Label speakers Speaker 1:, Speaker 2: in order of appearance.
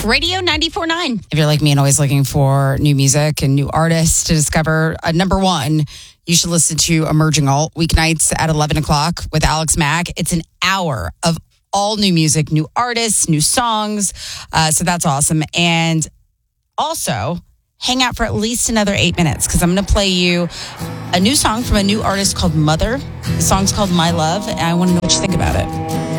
Speaker 1: Radio 94.9.
Speaker 2: If you're like me and always looking for new music and new artists to discover, number one, you should listen to Emerging Alt weeknights at 11 o'clock with Alex Mack. It's an hour of all new music, new artists, new songs. So that's awesome. And also, hang out for at least another 8 minutes because I'm going to play you a new song from a new artist called Mother. The song's called My Love, and I want to know what you think about it.